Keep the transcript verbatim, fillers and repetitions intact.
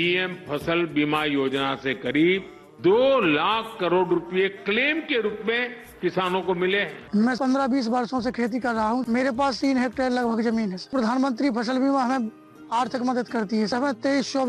PM फसल बीमा योजना से करीब दो लाख करोड़ रुपए क्लेम के रूप में किसानों को मिले हैं। मैं पंद्रह बीस वर्षों से खेती कर रहा हूँ। मेरे पास तीन हेक्टेयर लगभग जमीन है। प्रधानमंत्री फसल बीमा हमें आर्थिक मदद करती है। हमें तेईस